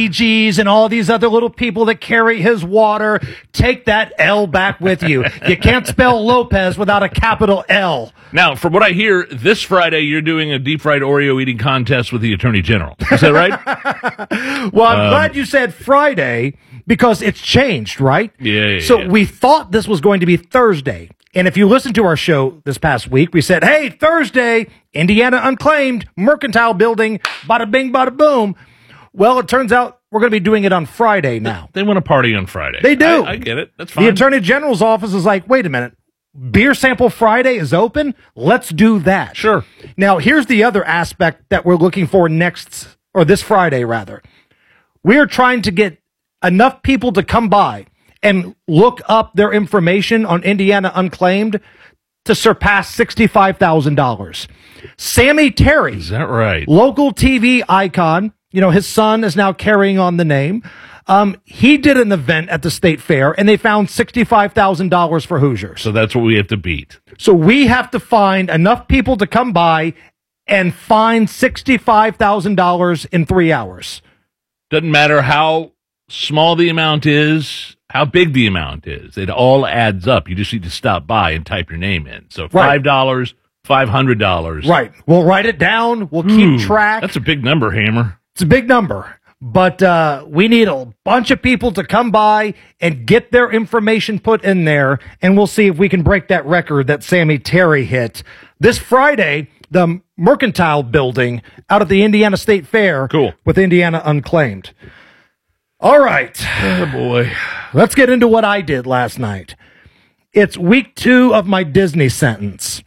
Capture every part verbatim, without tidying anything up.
G's and all these other little people that carry his water. Take that L back with you. You can't spell Lopez without a capital L. Now, from what I hear, this Friday you're doing a deep fried Oreo eating contest with the Attorney General. Is that right? Well, I'm um, glad you said Friday because it's changed, right? Yeah, yeah, So yeah. we thought this was going to be Thursday. And if you listened to our show this past week, we said, hey, Thursday, Indiana Unclaimed, Mercantile Building, bada bing, bada boom. Well, it turns out we're going to be doing it on Friday now. They want to party on Friday. They do. I, I get it. That's fine. The Attorney General's office is like, wait a minute. Beer Sample Friday is open. Let's do that. Sure. Now, here's the other aspect that we're looking for next, or this Friday, rather. We're trying to get enough people to come by and look up their information on Indiana Unclaimed to surpass sixty-five thousand dollars. Sammy Terry. Is that right? Local T V icon. You know, his son is now carrying on the name. Um, he did an event at the state fair, and they found sixty-five thousand dollars for Hoosiers. So that's what we have to beat. So we have to find enough people to come by and find sixty-five thousand dollars in three hours. Doesn't matter how small the amount is, how big the amount is. It all adds up. You just need to stop by and type your name in. So five dollars, five hundred dollars. Right. We'll write it down. We'll Ooh, keep track. That's a big number, Hammer. It's a big number. But uh, we need a bunch of people to come by and get their information put in there, and we'll see if we can break that record that Sammy Terry hit. This Friday, the Mercantile Building out at the Indiana State Fair. Cool. With Indiana Unclaimed. All right. Oh, boy. Let's get into what I did last night. It's week two of my Disney sentence.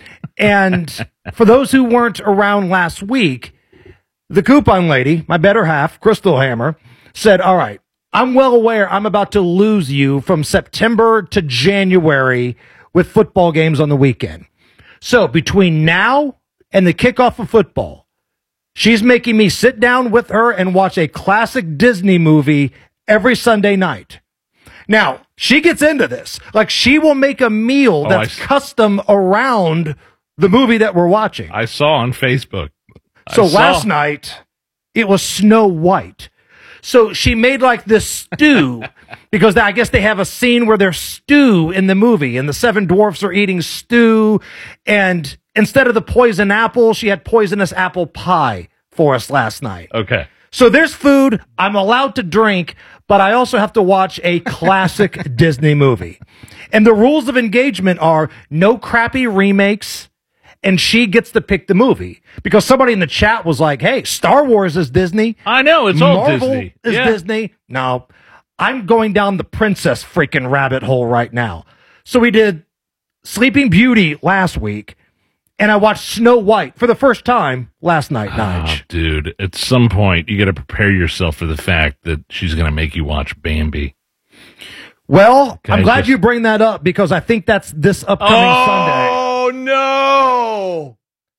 And for those who weren't around last week, the coupon lady, my better half, Crystal Hammer, said, all right, I'm well aware I'm about to lose you from September to January with football games on the weekend. So between now and the kickoff of football, she's making me sit down with her and watch a classic Disney movie every Sunday night. Now, she gets into this. Like, she will make a meal Oh, that's I... custom around the movie that we're watching. I saw on Facebook. So I last saw... night, it was Snow White. So she made like this stew, because I guess they have a scene where there's stew in the movie, and the seven dwarfs are eating stew, and instead of the poison apple, she had poisonous apple pie for us last night. Okay. So there's food, I'm allowed to drink, but I also have to watch a classic Disney movie. And the rules of engagement are no crappy remakes, and she gets to pick the movie. Because somebody in the chat was like, hey, Star Wars is Disney. I know, it's all Marvel Disney. is Yeah. Disney. No, I'm going down the princess freaking rabbit hole right now. So we did Sleeping Beauty last week, and I watched Snow White for the first time last night, Nige. Oh, dude, at some point, you got to prepare yourself for the fact that she's going to make you watch Bambi. Well, Can I'm I glad just- you bring that up, because I think that's this upcoming Sunday. Oh, no.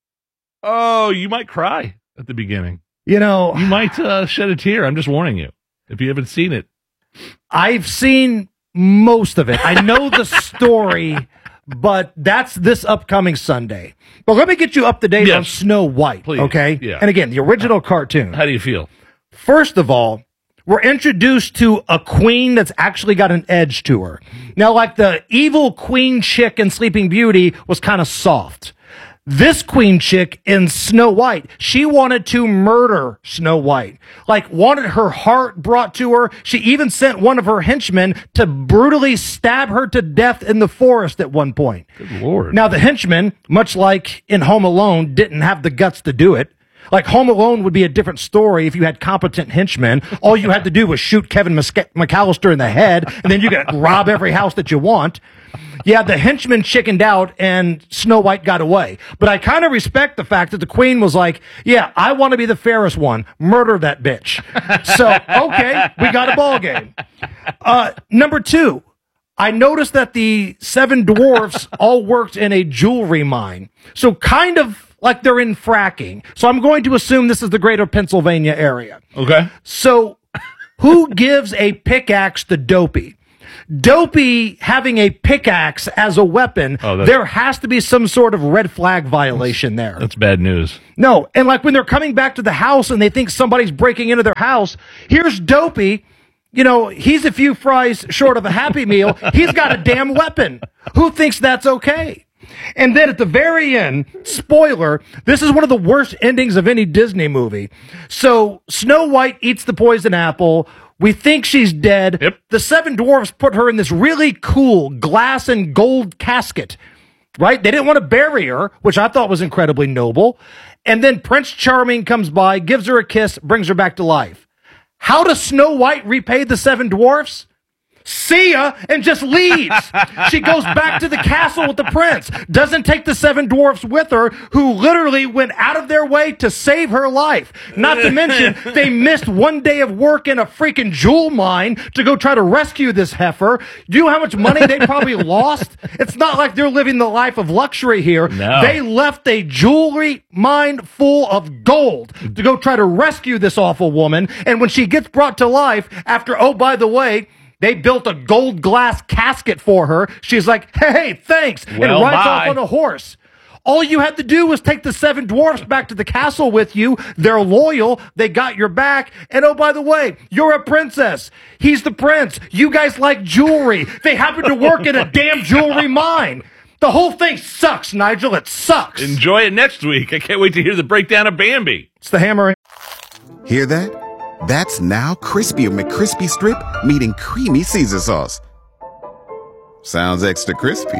Oh, you might cry at the beginning. You know, You might uh, shed a tear. I'm just warning you if you haven't seen it. I've seen most of it. I know the story, but that's this upcoming Sunday. But let me get you up to date Yes. on Snow White, Please. okay? Yeah. And again, the original cartoon. How do you feel? First of all, we're introduced to a queen that's actually got an edge to her. Now, like the evil queen chick in Sleeping Beauty was kind of soft. This queen chick in Snow White, she wanted to murder Snow White. Like, wanted her heart brought to her. She even sent one of her henchmen to brutally stab her to death in the forest at one point. Good Lord. Now, the henchman, much like in Home Alone, didn't have the guts to do it. Like, Home Alone would be a different story if you had competent henchmen. All you had to do was shoot Kevin Musca- McAllister in the head, and then you could rob every house that you want. Yeah, the henchman chickened out, and Snow White got away. But I kind of respect the fact that the queen was like, yeah, I want to be the fairest one. Murder that bitch. So, okay, we got a ball game. Uh, number two, I noticed that the seven dwarfs all worked in a jewelry mine. So kind of like they're in fracking. So I'm going to assume this is the greater Pennsylvania area. Okay. So who gives a pickaxe to Dopey? Dopey having a pickaxe as a weapon, oh, there has to be some sort of red flag violation there. That's bad news. No, and like when they're coming back to the house and they think somebody's breaking into their house, here's Dopey. You know, he's a few fries short of a Happy Meal. He's got a damn weapon. Who thinks that's okay? And then at the very end, spoiler, this is one of the worst endings of any Disney movie. So Snow White eats the poison apple. We think she's dead. Yep. The seven dwarfs put her in this really cool glass and gold casket, right? They didn't want to bury her, which I thought was incredibly noble. And then Prince Charming comes by, gives her a kiss, brings her back to life. How does Snow White repay the seven dwarfs? See ya, and just leaves. She goes back to the castle with the prince, doesn't take the seven dwarfs with her, who literally went out of their way to save her life. Not to mention, they missed one day of work in a freaking jewel mine to go try to rescue this heifer. Do you know how much money they probably lost? It's not like they're living the life of luxury here. No. They left a jewelry mine full of gold to go try to rescue this awful woman, and when she gets brought to life, after, oh, by the way, they built a gold glass casket for her. She's like, hey, thanks, well, and rides bye. off on a horse. All you had to do was take the seven dwarfs back to the castle with you. They're loyal. They got your back. And oh, by the way, you're a princess. He's the prince. You guys like jewelry. They happen to work in a damn jewelry mine. The whole thing sucks, Nigel. It sucks. Enjoy it next week. I can't wait to hear the breakdown of Bambi. It's the Hammer. Hear that? That's now Crispy McCrispy Strip meeting Creamy Caesar Sauce. Sounds extra crispy.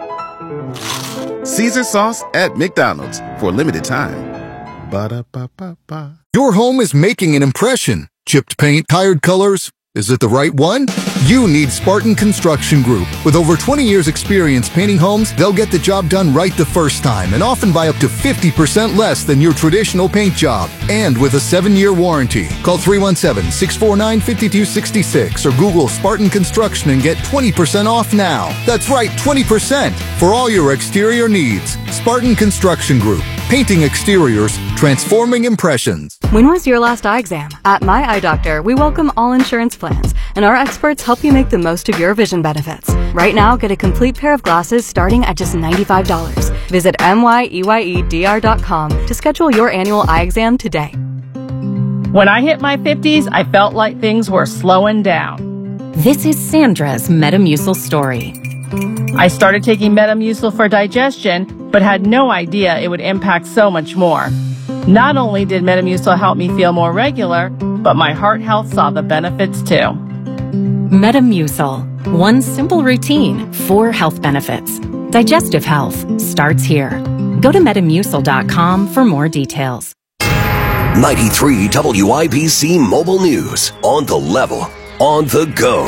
Caesar Sauce at McDonald's for a limited time. Ba-da-ba-ba-ba. Your home is making an impression. Chipped paint, tired colors. Is it the right one? You need Spartan Construction Group. With over twenty years experience painting homes, they'll get the job done right the first time and often by up to fifty percent less than your traditional paint job. And with a seven-year warranty. Call three one seven, six four nine, five two six six or Google Spartan Construction and get twenty percent off now. That's right, twenty percent for all your exterior needs. Spartan Construction Group. Painting exteriors, transforming impressions. When was your last eye exam? At My Eye Doctor, we welcome all insurance plans, and our experts help you make the most of your vision benefits. Right now, get a complete pair of glasses starting at just ninety-five dollars. Visit M Y E Y E D R dot com to schedule your annual eye exam today. When I hit my fifties, I felt like things were slowing down. This is Sandra's Metamucil story. I started taking Metamucil for digestion, but had no idea it would impact so much more. Not only did Metamucil help me feel more regular, but my heart health saw the benefits too. Metamucil. One simple routine, four health benefits. Digestive health starts here. Go to metamucil dot com for more details. ninety-three W I B C Mobile News. On the level. On the go.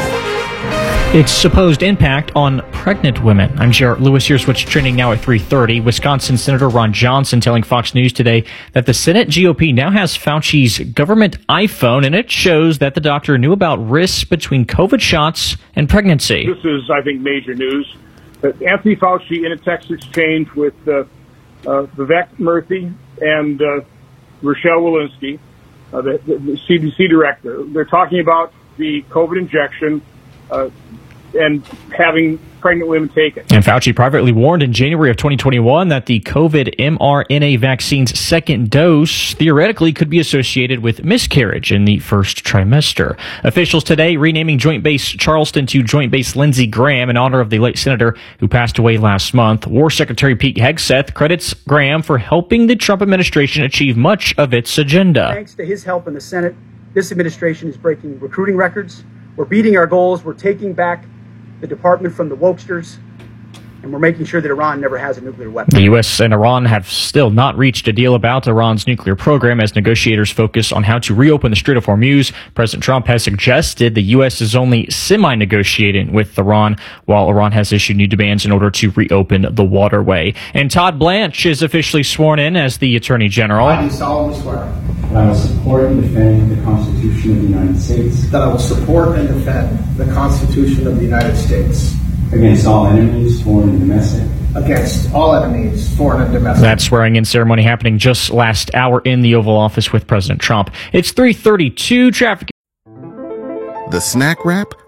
Its supposed impact on pregnant women. I'm Jarrett Lewis. Here's what's trending now at three thirty. Wisconsin Senator Ron Johnson telling Fox News today that the Senate G O P now has Fauci's government iPhone, and it shows that the doctor knew about risks between COVID shots and pregnancy. This is, I think, major news. That Anthony Fauci, in a text exchange with uh, uh, Vivek Murthy and uh, Rochelle Walensky, uh, the, the C D C director, they're talking about the COVID injection uh, and having pregnant women take it. And Fauci privately warned in January of twenty twenty-one that the COVID mRNA vaccine's second dose theoretically could be associated with miscarriage in the first trimester. Officials today renaming Joint Base Charleston to Joint Base Lindsey Graham in honor of the late senator who passed away last month. War Secretary Pete Hegseth credits Graham for helping the Trump administration achieve much of its agenda. Thanks to his help in the Senate, this administration is breaking recruiting records. We're beating our goals. We're taking back the department from the wokesters, and we're making sure that Iran never has a nuclear weapon. The U S and Iran have still not reached a deal about Iran's nuclear program as negotiators focus on how to reopen the Strait of Hormuz. President Trump has suggested the U S is only semi-negotiating with Iran, while Iran has issued new demands in order to reopen the waterway. And Todd Blanche is officially sworn in as the Attorney General. I do solemnly swear that I will support and defend the Constitution of the United States. That I will support and defend the Constitution of the United States. Against all enemies, foreign and domestic. Against all enemies, foreign and domestic. That swearing-in ceremony happening just last hour in the Oval Office with President Trump. It's three thirty-two. Traffic. The Snack Wrap,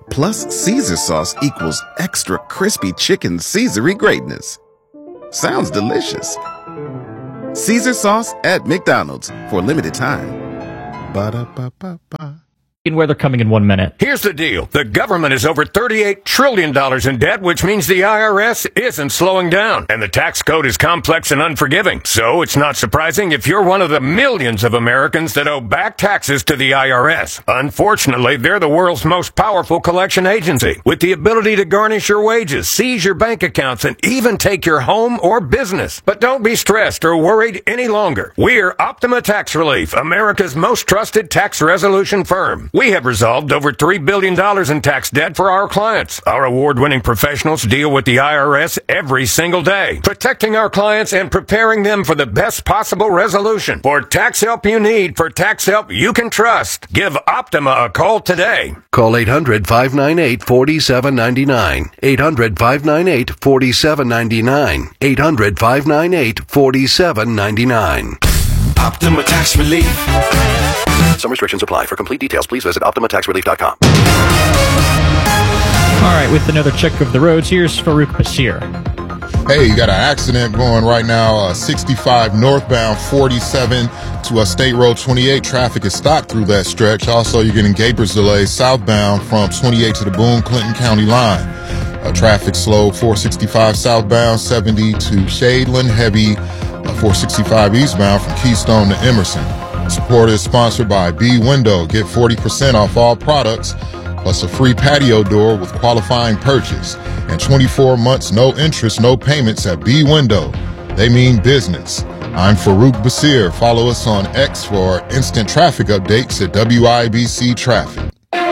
Plus, Caesar sauce equals extra crispy chicken Caesar-y greatness. Sounds delicious. Caesar sauce at McDonald's for a limited time. Ba-da-ba-ba-ba. Weather coming in one minute. Here's the deal. The government is over thirty-eight trillion dollars in debt, which means the I R S isn't slowing down. And the tax code is complex and unforgiving. So it's not surprising if you're one of the millions of Americans that owe back taxes to the I R S. Unfortunately, they're the world's most powerful collection agency, with the ability to garnish your wages, seize your bank accounts, and even take your home or business. But don't be stressed or worried any longer. We're Optima Tax Relief, America's most trusted tax resolution firm. We have resolved over three billion dollars in tax debt for our clients. Our award-winning professionals deal with the I R S every single day, protecting our clients and preparing them for the best possible resolution. For tax help you need, for tax help you can trust, give Optima a call today. Call eight hundred, five nine eight, four seven nine nine. eight hundred, five nine eight, four seven nine nine. eight hundred, five nine eight, four seven nine nine. Optima Tax Relief. Some restrictions apply. For complete details, please visit Optima Tax Relief dot com. All right, with another check of the roads, here's Farouk Basir. Hey, you got an accident going right now, uh, sixty-five northbound forty-seven to uh, State Road twenty-eight. Traffic is stopped through that stretch. Also, you're getting Gapers delays southbound from twenty-eight to the Boone-Clinton County line. Uh, traffic slow, four sixty-five southbound, seventy to Shadeland, heavy, uh, four sixty-five eastbound from Keystone to Emerson. Support is sponsored by B Window. Get forty percent off all products, plus a free patio door with qualifying purchase. And twenty-four months, no interest, no payments at B Window. They mean business. I'm Farouk Basir. Follow us on X for instant traffic updates at W I B C Traffic.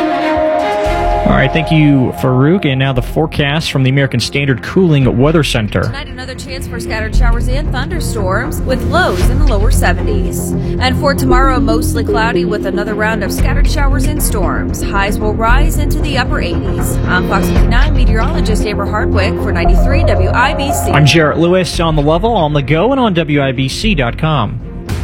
All right, thank you, Farouk. And now the forecast from the American Standard Cooling Weather Center. Tonight, another chance for scattered showers and thunderstorms with lows in the lower seventies. And for tomorrow, mostly cloudy with another round of scattered showers and storms. Highs will rise into the upper eighties. I'm Fox fifty-nine meteorologist Amber Hardwick for ninety-three W I B C. I'm Jarrett Lewis on the level, on the go, and on W I B C dot com.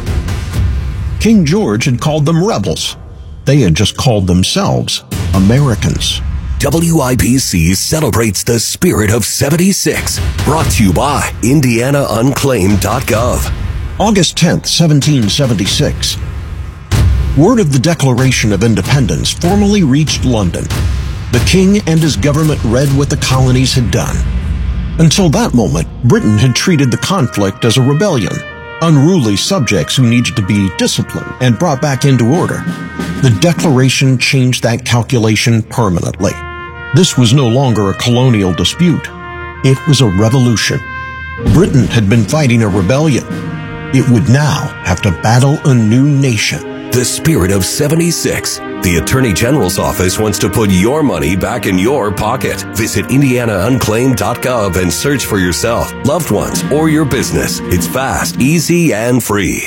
King George had called them rebels. They had just called themselves Americans. W I B C celebrates the spirit of seventy-six. Brought to you by Indiana Unclaimed dot gov. August tenth, seventeen seventy-six. Word of the Declaration of Independence formally reached London. The king and his government read what the colonies had done. Until that moment, Britain had treated the conflict as a rebellion, unruly subjects who needed to be disciplined and brought back into order. The Declaration changed that calculation permanently. This was no longer a colonial dispute. It was a revolution. Britain had been fighting a rebellion. It would now have to battle a new nation. The spirit of seventy-six. The Attorney General's office wants to put your money back in your pocket. Visit Indiana Unclaimed dot gov and search for yourself, loved ones, or your business. It's fast, easy, and free.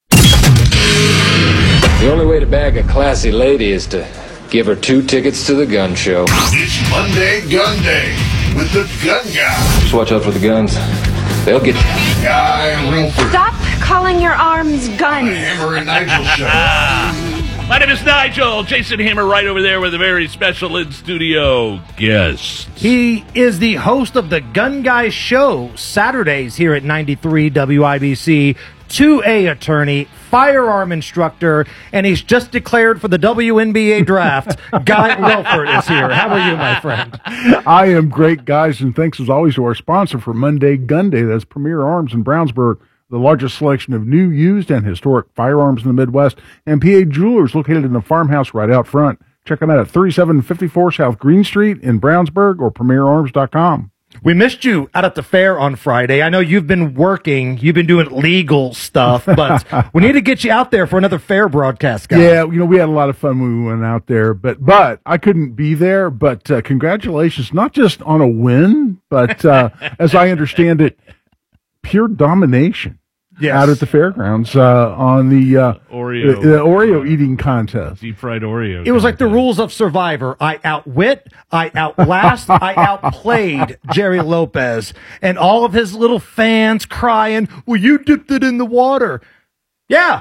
The only way to bag a classy lady is to give her two tickets to the gun show. It's Monday Gun Day with the Gun Guy. Just watch out for the guns. They'll get you. Guy Wilford. Stop calling your arms guns. Hammer and Nigel show. My name is Nigel. Jason Hammer right over there with a very special in-studio guest. He is the host of the Gun Guy Show, Saturdays here at ninety-three W I B C, two A attorney, firearm instructor, and he's just declared for the W N B A draft. Guy Wilford is here. How are you, my friend? I am great, guys, and thanks as always to our sponsor for Monday Gun Day. That's Premier Arms in Brownsburg, the largest selection of new, used, and historic firearms in the Midwest, and P A Jewelers located in the farmhouse right out front. Check them out at thirty-seven fifty-four South Green Street in Brownsburg or premier arms dot com. We missed you out at the fair on Friday. I know you've been working, you've been doing legal stuff, but we need to get you out there for another fair broadcast, guys. Yeah, you know, we had a lot of fun when we went out there, but but I couldn't be there. But uh, congratulations, not just on a win, but uh, as I understand it, pure domination. Yes. Out at the fairgrounds uh, on the uh, Oreo the, the Oreo eating contest. Deep fried Oreo. It was like the rules of Survivor. I outwit, I outlast, I outplayed Jerry Lopez, and all of his little fans crying, well, you dipped it in the water. Yeah,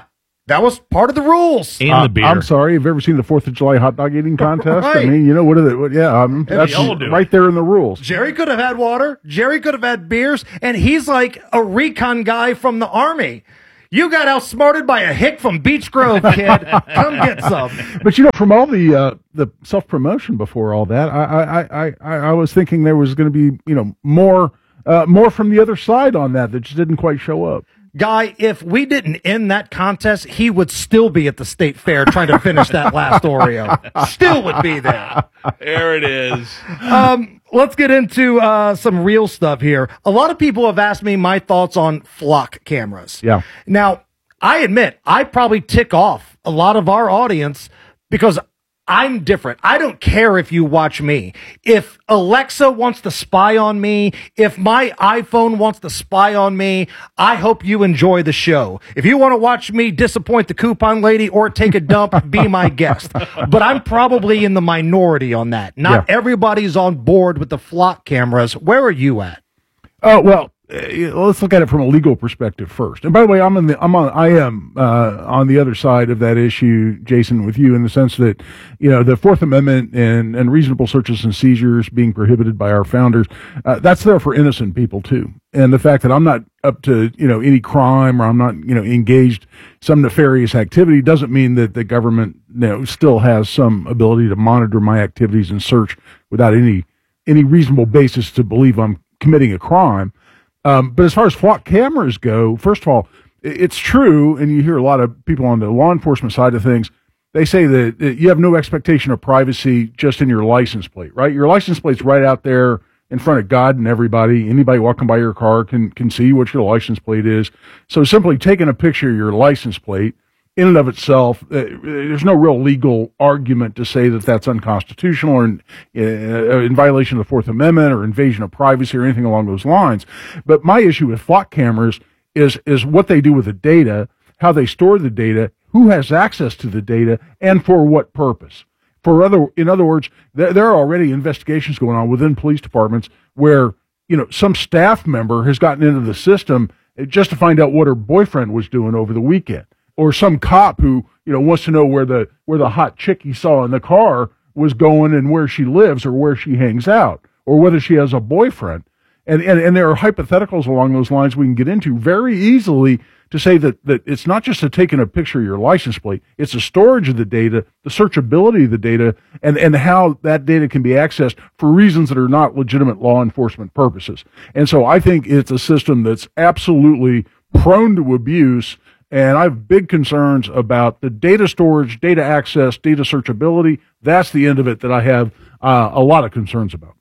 That was part of the rules. And Uh, the beer. I'm sorry. Have you ever seen the Fourth of July hot dog eating contest? Right. I mean, you know what are they? What, yeah, um, that's all do right there in the rules. Jerry could have had water. Jerry could have had beers. And he's like a recon guy from the Army. You got outsmarted by a hick from Beech Grove, kid. Come get some. But you know, from all the uh, the self promotion before all that, I I, I, I I was thinking there was going to be you know more uh, more from the other side on that that just didn't quite show up. Guy, if we didn't end that contest, he would still be at the state fair trying to finish that last Oreo. Still would be there. There it is. Um, let's get into uh, some real stuff here. A lot of people have asked me my thoughts on flock cameras. Yeah. Now, I admit, I probably tick off a lot of our audience because I'm different. I don't care if you watch me. If Alexa wants to spy on me, if my iPhone wants to spy on me, I hope you enjoy the show. If you want to watch me disappoint the coupon lady or take a dump, be my guest. But I'm probably in the minority on that. Not Yeah. everybody's on board with the flock cameras. Where are you at? Oh well, uh, let's look at it from a legal perspective first. And by the way, I'm in the I'm on I am uh, on the other side of that issue, Jason, with you in the sense that you know the Fourth Amendment and and reasonable searches and seizures being prohibited by our founders, uh, that's there for innocent people too. And the fact that I'm not up to you know any crime or I'm not you know engaged some nefarious activity doesn't mean that the government you know still has some ability to monitor my activities and search without any any reasonable basis to believe I'm committing a crime. Um, but as far as flock cameras go, first of all, it's true, and you hear a lot of people on the law enforcement side of things, they say that, that you have no expectation of privacy just in your license plate, right? Your license plate's right out there in front of God and everybody. Anybody walking by your car can, can see what your license plate is. So simply taking a picture of your license plate in and of itself, uh, there's no real legal argument to say that that's unconstitutional or in, uh, in violation of the Fourth Amendment or invasion of privacy or anything along those lines. But my issue with flock cameras is is what they do with the data, how they store the data, who has access to the data, and for what purpose. For other, in other words, there, there are already investigations going on within police departments where you know some staff member has gotten into the system just to find out what her boyfriend was doing over the weekend. Or some cop who, you know, wants to know where the where the hot chick he saw in the car was going and where she lives or where she hangs out or whether she has a boyfriend. And and, and there are hypotheticals along those lines we can get into very easily to say that, that it's not just a taking a picture of your license plate, it's the storage of the data, the searchability of the data, and, and how that data can be accessed for reasons that are not legitimate law enforcement purposes. And so I think it's a system that's absolutely prone to abuse. And I have big concerns about the data storage, data access, data searchability. That's the end of it that I have uh, a lot of concerns about.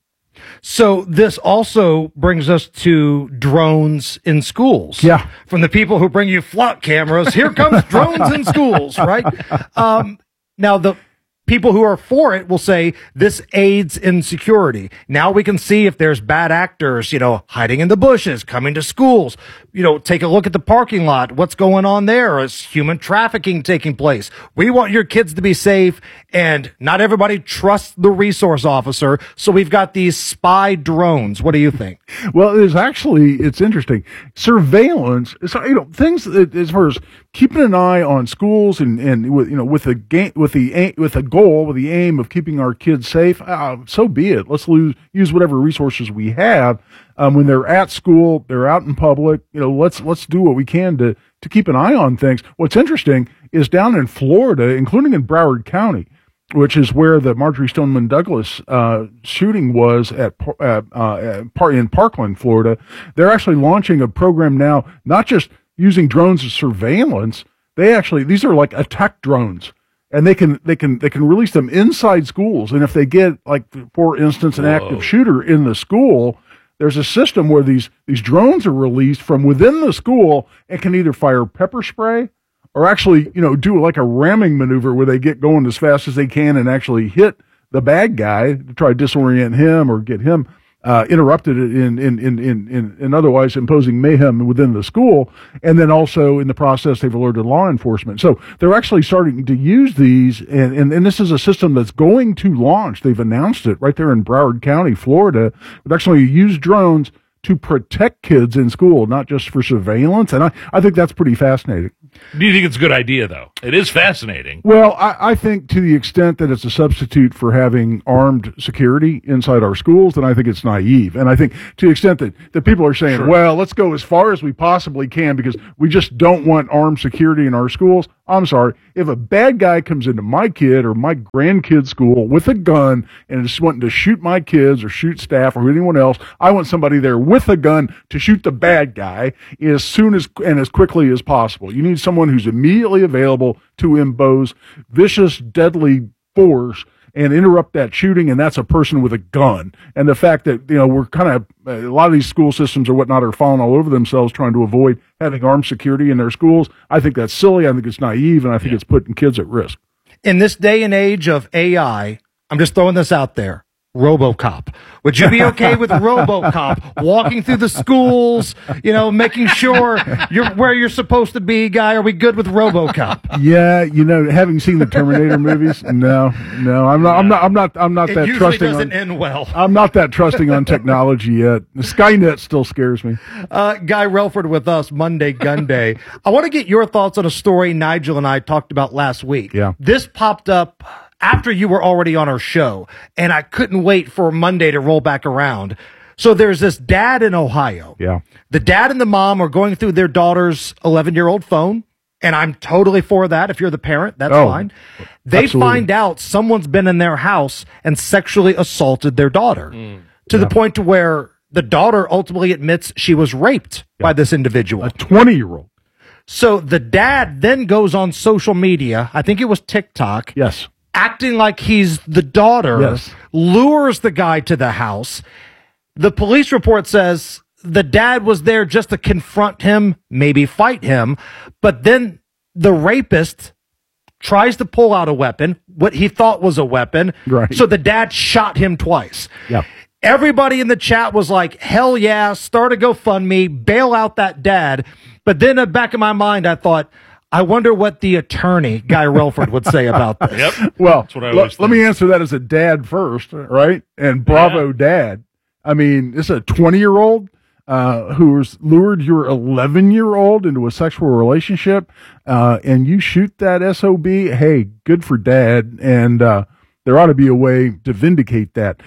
So this also brings us to drones in schools. Yeah. From the people who bring you flock cameras, here comes drones in schools, right? Um, now, the people who are for it will say this aids in security. Now we can see if there's bad actors, you know, hiding in the bushes, coming to schools. You know, take a look at the parking lot. What's going on there? Is human trafficking taking place? We want your kids to be safe, and not everybody trusts the resource officer. So we've got these spy drones. What do you think? Well, it's actually, it's interesting. Surveillance, so, you know, things that, as far as keeping an eye on schools and, and with, you know, with the game, with the, with the goal, with the aim of keeping our kids safe, uh, so be it. Let's lose, use whatever resources we have. Um, when they're at school, they're out in public, you know, let's, let's do what we can to, to keep an eye on things. What's interesting is down in Florida, including in Broward County, which is where the Marjorie Stoneman Douglas uh, shooting was at, uh, uh, in Parkland, Florida. They're actually launching a program now, not just using drones as surveillance. They actually, these are like attack drones, and they can they can they can release them inside schools. And if they get, like, for instance, an Whoa. active shooter in the school, there's a system where these these drones are released from within the school and can either fire pepper spray or actually, you know, do like a ramming maneuver where they get going as fast as they can and actually hit the bad guy to try to disorient him or get him uh, interrupted in in, in, in, in, in otherwise imposing mayhem within the school. And then also in the process, they've alerted law enforcement. So they're actually starting to use these. And, and, and this is a system that's going to launch. They've announced it right there in Broward County, Florida. They actually use drones to protect kids in school, not just for surveillance. And I, I think that's pretty fascinating. Do you think it's a good idea, though? It is fascinating. Well, I, I think to the extent that it's a substitute for having armed security inside our schools, then I think it's naive. And I think to the extent that, that people are saying, Sure. well, let's go as far as we possibly can because we just don't want armed security in our schools. I'm sorry. If a bad guy comes into my kid or my grandkid's school with a gun and is wanting to shoot my kids or shoot staff or anyone else, I want somebody there with a gun to shoot the bad guy as soon as and as quickly as possible. You need someone who's immediately available to impose vicious, deadly force and interrupt that shooting, and that's a person with a gun. And the fact that, you know, we're kind of, a lot of these school systems or whatnot are falling all over themselves trying to avoid having armed security in their schools. I think that's silly. I think it's naive, and I think yeah. it's putting kids at risk. In this day and age of A I, I'm just throwing this out there. RoboCop. Would you be okay with RoboCop walking through the schools, you know, making sure you're where you're supposed to be, guy? Are we good with RoboCop? Yeah, you know, having seen the Terminator movies, no, no, I'm not, I'm not, I'm not, I'm not it that usually trusting. Doesn't on, end well. I'm not that trusting on technology yet. Skynet still scares me. Uh, Guy Relford with us, Monday Gun Day. I want to get your thoughts on a story Nigel and I talked about last week. Yeah, this popped up after you were already on our show, and I couldn't wait for Monday to roll back around. So there's this dad in Ohio. Yeah. The dad and the mom are going through their daughter's eleven-year-old phone, and I'm totally for that. If you're the parent, that's oh, fine. They absolutely. find out someone's been in their house and sexually assaulted their daughter mm. to yeah. the point to where the daughter ultimately admits she was raped yeah. by this individual. A twenty-year-old. So the dad then goes on social media, I think it was TikTok. Yes. Acting like he's the daughter, yes. lures the guy to the house. The police report says the dad was there just to confront him, maybe fight him, but then the rapist tries to pull out a weapon, what he thought was a weapon, right. so the dad shot him twice. Yeah. Everybody in the chat was like, hell yeah, start a GoFundMe, bail out that dad. But then in the back of my mind, I thought, I wonder what the attorney, Guy Relford, would say about this. Yep. Well, That's what I l- always let me answer that as a dad first, right? And bravo, yeah. dad. I mean, this is a twenty-year-old uh, who's lured your eleven-year-old into a sexual relationship, uh, and you shoot that S O B. Hey, good for dad. And uh, there ought to be a way to vindicate that.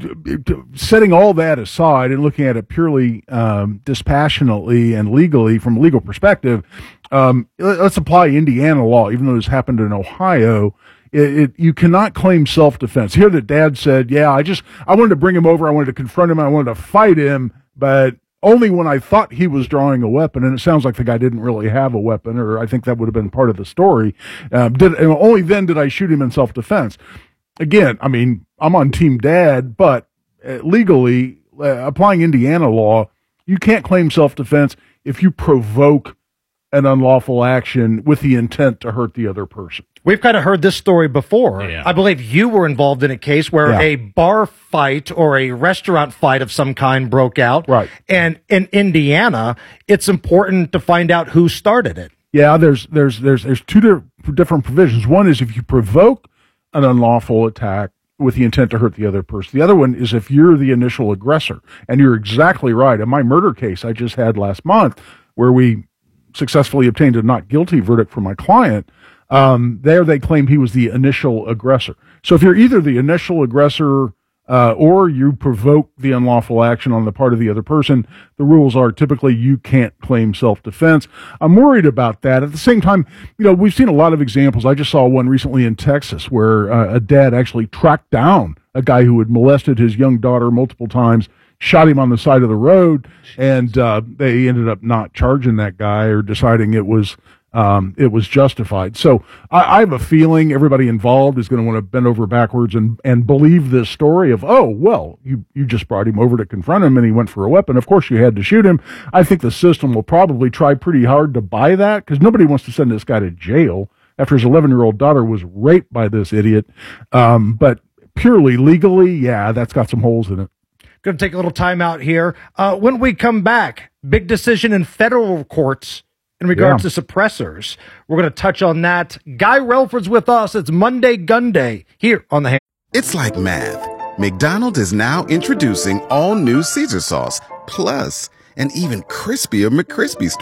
Setting all that aside and looking at it purely um, dispassionately and legally from a legal perspective, um, let's apply Indiana law, even though this happened in Ohio. It, it, you cannot claim self-defense. Here the dad said, yeah, I just, I wanted to bring him over. I wanted to confront him. I wanted to fight him, but only when I thought he was drawing a weapon. And it sounds like the guy didn't really have a weapon, or I think that would have been part of the story. Um, did, and only then did I shoot him in self-defense. Again, I mean, I'm on team dad, but uh, legally, uh, applying Indiana law, you can't claim self-defense if you provoke an unlawful action with the intent to hurt the other person. We've kind of heard this story before. Yeah. I believe you were involved in a case where Yeah. a bar fight or a restaurant fight of some kind broke out. Right. And in Indiana, it's important to find out who started it. Yeah, there's there's there's there's two di- different provisions. One is if you provoke an unlawful attack with the intent to hurt the other person. The other one is if you're the initial aggressor. And you're exactly right. In my murder case I just had last month, where we successfully obtained a not guilty verdict for my client, um, there they claimed he was the initial aggressor. So if you're either the initial aggressor uh, or you provoke the unlawful action on the part of the other person, the rules are typically you can't claim self-defense. I'm worried about that. At the same time, you know, we've seen a lot of examples. I just saw one recently in Texas where uh, a dad actually tracked down a guy who had molested his young daughter multiple times, shot him on the side of the road, and uh, they ended up not charging that guy or deciding it was um, it was justified. So I, I have a feeling everybody involved is going to want to bend over backwards and, and believe this story of, oh, well, you, you just brought him over to confront him and he went for a weapon. Of course you had to shoot him. I think the system will probably try pretty hard to buy that because nobody wants to send this guy to jail after his eleven-year-old daughter was raped by this idiot. Um, but purely legally, yeah, that's got some holes in it. Going to take a little time out here. Uh, when we come back, big decision in federal courts in regards Yeah. to suppressors. We're going to touch on that. Guy Relford's with us. It's Monday Gun Day here on the Ham. It's like math. McDonald's is now introducing all new Caesar sauce, plus an even crispier McCrispy strip.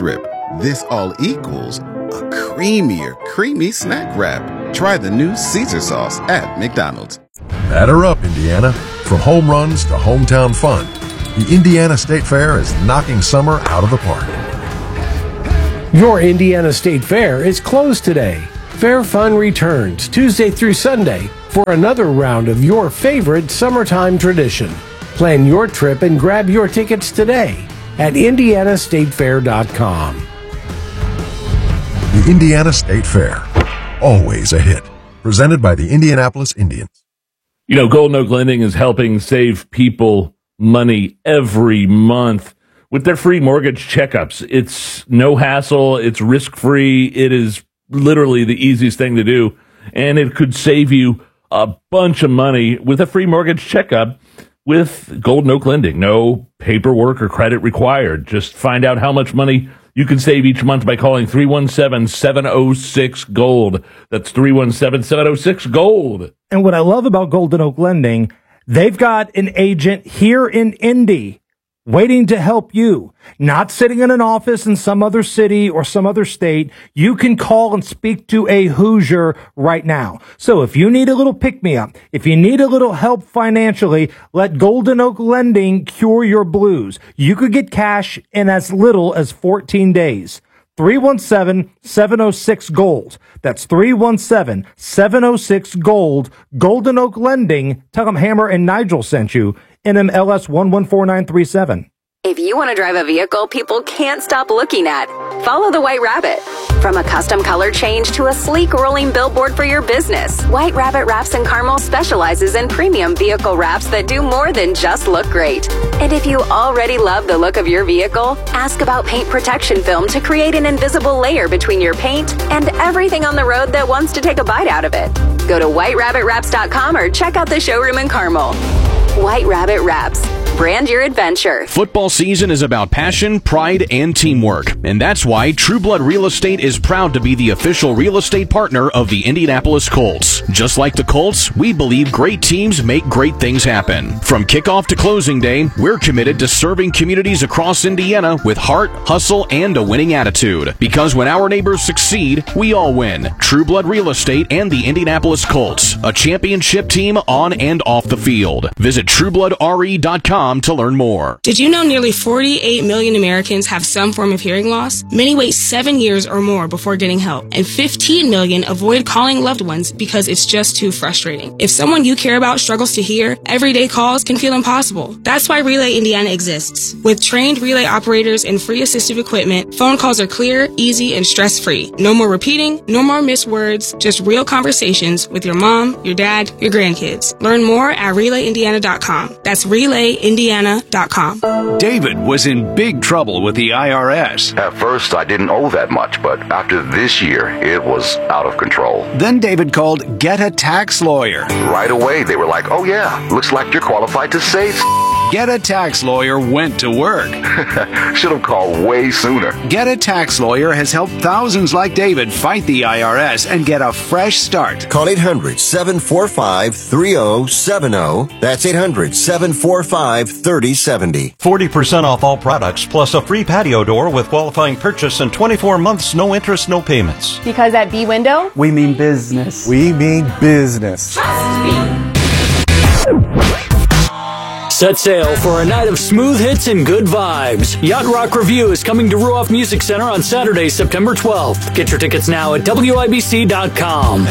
This all equals a creamier, creamy snack wrap. Try the new Caesar sauce at McDonald's. Batter up, Indiana. From home runs to hometown fun, the Indiana State Fair is knocking summer out of the park. Your Indiana State Fair is closed today. Fair Fun returns Tuesday through Sunday for another round of your favorite summertime tradition. Plan your trip and grab your tickets today at indiana state fair dot com. The Indiana State Fair, always a hit. Presented by the Indianapolis Indians. You know, Golden Oak Lending is helping save people money every month with their free mortgage checkups. It's no hassle. It's risk-free. It is literally the easiest thing to do. And it could save you a bunch of money with a free mortgage checkup with Golden Oak Lending. No paperwork or credit required. Just find out how much money you can save each month by calling three one seven, seven oh six, GOLD. That's three one seven, seven oh six, GOLD. And what I love about Golden Oak Lending, they've got an agent here in Indy waiting to help you, not sitting in an office in some other city or some other state. You can call and speak to a Hoosier right now. So if you need a little pick-me-up, if you need a little help financially, let Golden Oak Lending cure your blues. You could get cash in as little as fourteen days. three one seven, seven oh six, GOLD. That's three one seven, seven oh six, GOLD. Golden Oak Lending. Tell them Hammer and Nigel sent you. N M L S one one four nine three seven. If you want to drive a vehicle people can't stop looking at, follow the White Rabbit. From a custom color change to a sleek rolling billboard for your business, White Rabbit Wraps and Carmel specializes in premium vehicle wraps that do more than just look great. And if you already love the look of your vehicle, ask about paint protection film to create an invisible layer between your paint and everything on the road that wants to take a bite out of it. Go to white rabbit wraps dot com or check out the showroom in Carmel. White Rabbit Wraps. Brand your adventure. Football season is about passion, pride, and teamwork. And that's why True Blood Real Estate is proud to be the official real estate partner of the Indianapolis Colts. Just like the Colts, we believe great teams make great things happen. From kickoff to closing day, we're committed to serving communities across Indiana with heart, hustle, and a winning attitude. Because when our neighbors succeed, we all win. True Blood Real Estate and the Indianapolis Colts, a championship team on and off the field. Visit true blood r e dot com to learn more. Did you know nearly forty-eight million Americans have some form of hearing loss? Many wait seven years or more before getting help, and fifteen million avoid calling loved ones because it's just too frustrating. If someone you care about struggles to hear, everyday calls can feel impossible. That's why Relay Indiana exists. With trained relay operators and free assistive equipment, phone calls are clear, easy, and stress-free. No more repeating, no more missed words, just real conversations with your mom, your dad, your grandkids. Learn more at relay indiana dot com. That's relay indiana dot com. David was in big trouble with the I R S. At first, I didn't owe that much, but after this year, it was out of control. Then David called Get a Tax Lawyer. Right away, they were like, oh yeah, looks like you're qualified to save. Get a Tax Lawyer went to work. Should have called way sooner. Get a Tax Lawyer has helped thousands like David fight the I R S and get a fresh start. Call eight hundred, seven four five, three oh seven oh. That's eight hundred, seven four five, three oh seven oh. forty percent off all products, plus a free patio door with qualifying purchase and twenty-four months, no interest, no payments. Because at B Window, we mean business. We mean business. Trust me. Set sail for a night of smooth hits and good vibes. Yacht Rock Review is coming to Ruoff Music Center on Saturday, September twelfth. Get your tickets now at W I B C dot com.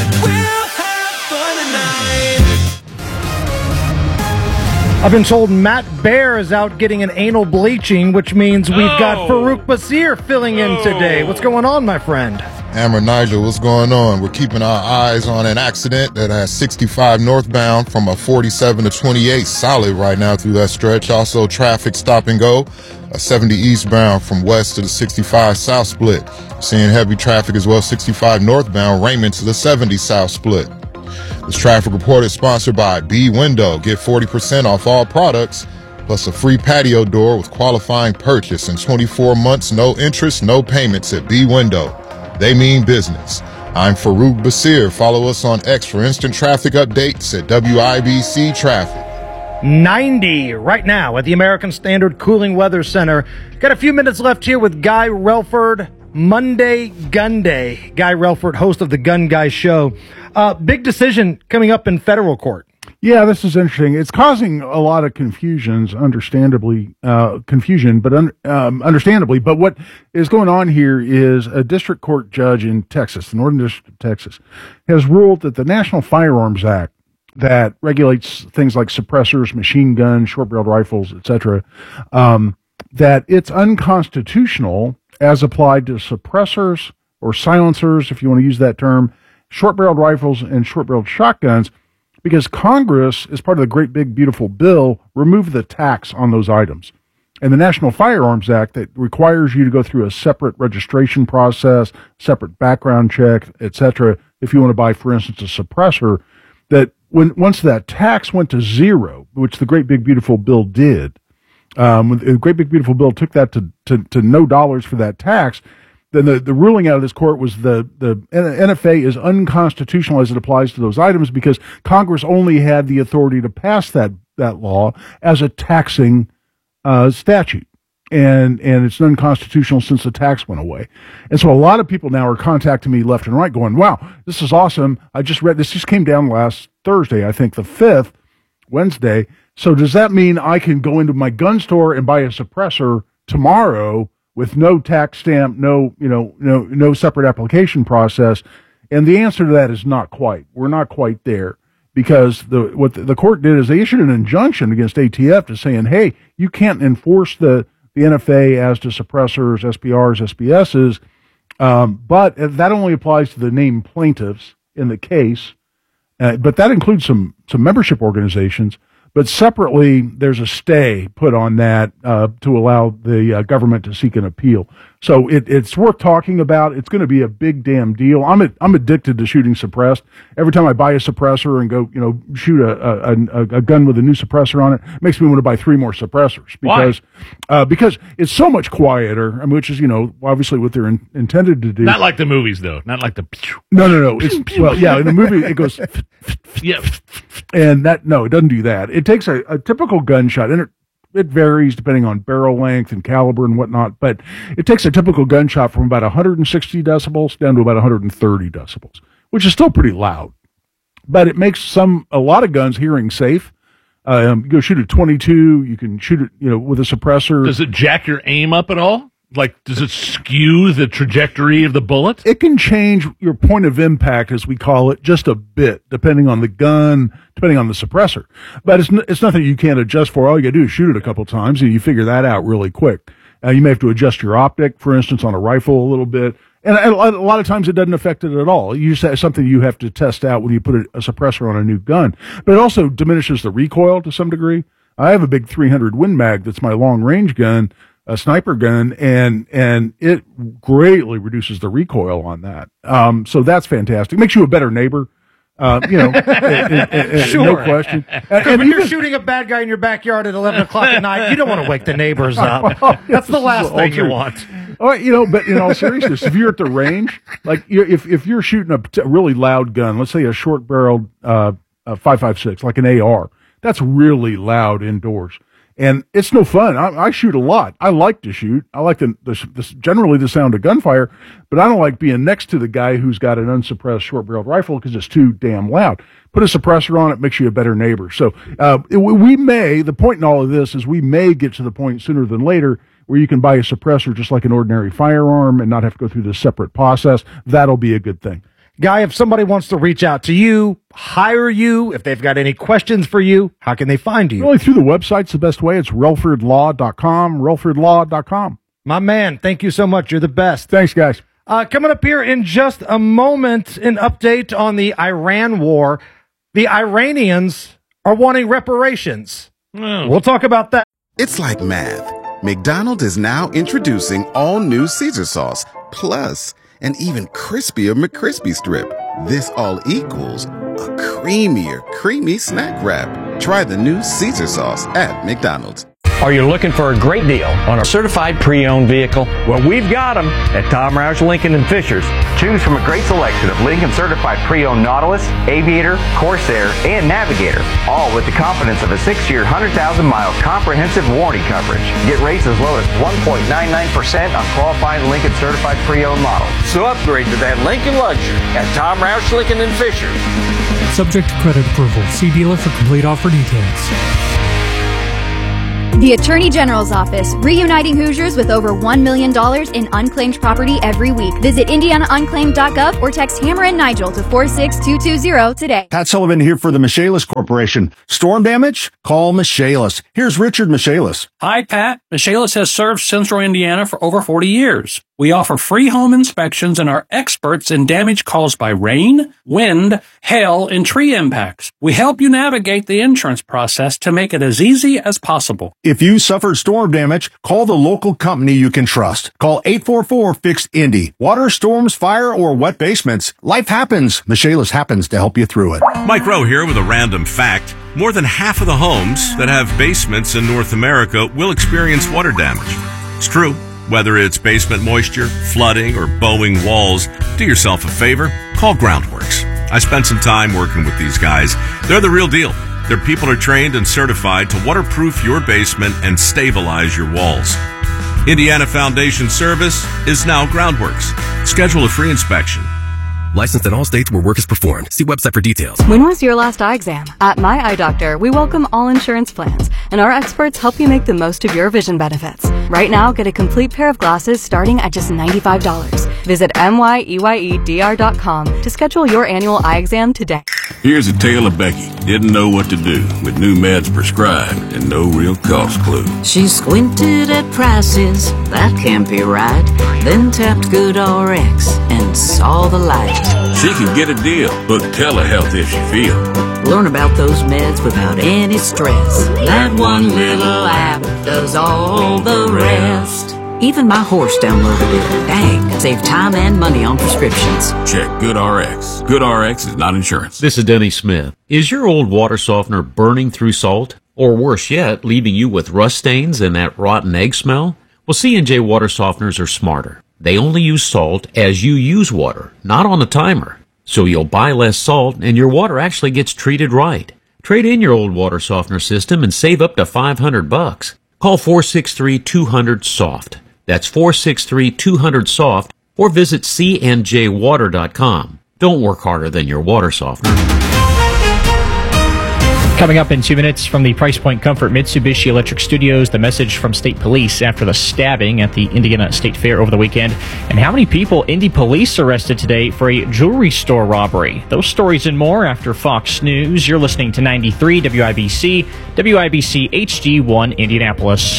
I've been told Matt Baer is out getting an anal bleaching, which means we've oh. got Farouk Basir filling in oh. today. What's going on, my friend? Hammer Nigel, what's going on? We're keeping our eyes on an accident that has sixty-five northbound from a forty-seven to twenty-eight solid right now through that stretch. Also, traffic stop and go, a seventy eastbound from west to the sixty-five south split. Seeing heavy traffic as well, sixty-five northbound Raymond to the seventy south split. This traffic report is sponsored by B Window. Get forty percent off all products, plus a free patio door with qualifying purchase and twenty-four months, no interest, no payments at B Window. They mean business. I'm Farouk Basir. Follow us on X for instant traffic updates at W I B C Traffic. ninety right now at the American Standard Cooling Weather Center. Got a few minutes left here with Guy Relford. Monday Gun Day. Guy Relford, host of the Gun Guy Show. Uh, big decision coming up in federal court. Yeah, this is interesting. It's causing a lot of confusions, understandably, uh, confusion, but un, um, understandably. But what is going on here is a district court judge in Texas, the Northern District of Texas, has ruled that the National Firearms Act that regulates things like suppressors, machine guns, short-barreled rifles, et cetera, um, that it's unconstitutional as applied to suppressors or silencers, if you want to use that term, short-barreled rifles and short-barreled shotguns, because Congress, as part of the great big beautiful bill, removed the tax on those items. And the National Firearms Act that requires you to go through a separate registration process, separate background check, et cetera, if you want to buy, for instance, a suppressor, that when once that tax went to zero, which the great big beautiful bill did, um, the great big beautiful bill took that to, to, to no dollars for that tax, then the, the ruling out of this court was the, the N F A is unconstitutional as it applies to those items because Congress only had the authority to pass that, that law as a taxing uh, statute. And, and it's unconstitutional since the tax went away. And so a lot of people now are contacting me left and right going, wow, this is awesome. I just read, this just came down last Thursday, I think the fifth, Wednesday. So does that mean I can go into my gun store and buy a suppressor tomorrow with no tax stamp, no, you know, no, no separate application process? And the answer to that is not quite. We're not quite there because the, what the, the court did is they issued an injunction against A T F to saying, hey, you can't enforce the, the N F A as to suppressors, S P Rs, S B Ss, um, but that only applies to the named plaintiffs in the case. Uh, but that includes some, some membership organizations. But separately, there's a stay put on that uh, to allow the uh, government to seek an appeal. So it, it's worth talking about. It's going to be a big damn deal. I'm a, I'm addicted to shooting suppressed. Every time I buy a suppressor and go, you know, shoot a a, a, a gun with a new suppressor on it, it makes me want to buy three more suppressors because uh, because it's so much quieter. I mean, which is you know obviously what they're in, intended to do. Not like the movies though. Not like the. No, no, no. It's well, yeah. In the movie, it goes. Yeah. And that no, it doesn't do that. It takes a, a typical gunshot, and it, it varies depending on barrel length and caliber and whatnot, but it takes a typical gunshot from about one hundred sixty decibels down to about one hundred thirty decibels, which is still pretty loud. But it makes some a lot of guns hearing safe. Um, you go shoot a twenty-two, you can shoot it, you know, with a suppressor. Does it jack your aim up at all? Like, does it skew the trajectory of the bullet? It can change your point of impact, as we call it, just a bit, depending on the gun, depending on the suppressor. But it's n- it's nothing you can't adjust for. All you got to do is shoot it a couple times, and you figure that out really quick. Uh, you may have to adjust your optic, for instance, on a rifle a little bit. And a lot of times it doesn't affect it at all. You just have something you have to test out when you put a, a suppressor on a new gun. But it also diminishes the recoil to some degree. I have a big three hundred Win Mag that's my long-range gun, a sniper gun, and and it greatly reduces the recoil on that. Um, so that's fantastic. Makes you a better neighbor. Uh, you know, it, it, it, sure. No question. And, and when even, you're shooting a bad guy in your backyard at eleven o'clock at night, you don't want to wake the neighbors up. Well, that's the last thing you want. Oh, you know, but in all seriousness, if you're at the range, like you're, if if you're shooting a, a really loud gun, let's say a short-barreled uh, five five six, like an A R, that's really loud indoors. And it's no fun. I, I shoot a lot. I like to shoot. I like the, the, the generally the sound of gunfire, but I don't like being next to the guy who's got an unsuppressed short-barreled rifle because it's too damn loud. Put a suppressor on it, makes you a better neighbor. So uh, it, we may, the point in all of this is we may get to the point sooner than later where you can buy a suppressor just like an ordinary firearm and not have to go through this separate process. That'll be a good thing. Guy, if somebody wants to reach out to you, hire you, if they've got any questions for you, how can they find you? Really, through the website's the best way. It's relford law dot com, relford law dot com. My man, thank you so much. You're the best. Thanks, guys. Uh, coming up here in just a moment, an update on the Iran war. The Iranians are wanting reparations. Mm. We'll talk about that. It's like math. McDonald's is now introducing all new Caesar sauce, plus an even crispier McCrispy strip. This all equals a creamier, creamy snack wrap. Try the new Caesar sauce at McDonald's. Are you looking for a great deal on a certified pre-owned vehicle? Well, we've got them at Tom Roush Lincoln and Fishers. Choose from a great selection of Lincoln certified pre-owned Nautilus, Aviator, Corsair, and Navigator, all with the confidence of a six-year, one hundred thousand mile comprehensive warranty coverage. Get rates as low as one point nine nine percent on qualifying Lincoln certified pre-owned models. So upgrade to that Lincoln luxury at Tom Roush Lincoln and Fishers. Subject to credit approval. See dealer for complete offer details. The Attorney General's Office, reuniting Hoosiers with over one million dollars in unclaimed property every week. Visit indiana unclaimed dot gov or text Hammer and Nigel to four six two two zero today. Pat Sullivan here for the Michaelis Corporation. Storm damage? Call Michaelis. Here's Richard Michaelis. Hi, Pat. Michaelis has served Central Indiana for over forty years. We offer free home inspections and are experts in damage caused by rain, wind, hail, and tree impacts. We help you navigate the insurance process to make it as easy as possible. If you suffered storm damage, call the local company you can trust. Call eight four four, fix Indy. Water, storms, fire, or wet basements. Life happens. Michaelis happens to help you through it. Mike Rowe here with a random fact. More than half of the homes that have basements in North America will experience water damage. It's true. Whether it's basement moisture, flooding, or bowing walls, do yourself a favor, call Groundworks. I spent some time working with these guys. They're the real deal. Their people are trained and certified to waterproof your basement and stabilize your walls. Indiana Foundation Service is now Groundworks. Schedule a free inspection. Licensed in all states where work is performed. See website for details. When was your last eye exam? At My Eye Doctor, we welcome all insurance plans, and our experts help you make the most of your vision benefits. Right now, get a complete pair of glasses starting at just ninety-five dollars. Visit M Y E Y E D R dot com to schedule your annual eye exam today. Here's a tale of Becky. Didn't know what to do with new meds prescribed and no real cost clue. She squinted at prices, that can't be right. Then tapped GoodRx and saw the light. She can get a deal. Book telehealth if she feels. Learn about those meds without any stress. That one little app does all the rest. Even my horse downloaded it. Dang, save time and money on prescriptions. Check GoodRx. GoodRx is not insurance. This is Denny Smith. Is your old water softener burning through salt? Or worse yet, leaving you with rust stains and that rotten egg smell? Well, C and J water softeners are smarter. They only use salt as you use water, not on a timer. So you'll buy less salt and your water actually gets treated right. Trade in your old water softener system and save up to five hundred bucks. Call four six three, two hundred, SOFT. That's four six three, two hundred, SOFT or visit c n j water dot com. Don't work harder than your water softener. Coming up in two minutes from the Price Point Comfort Mitsubishi Electric Studios, the message from state police after the stabbing at the Indiana State Fair over the weekend, and how many people Indy police arrested today for a jewelry store robbery. Those stories and more after Fox News. You're listening to ninety-three W I B C, W I B C H D one Indianapolis.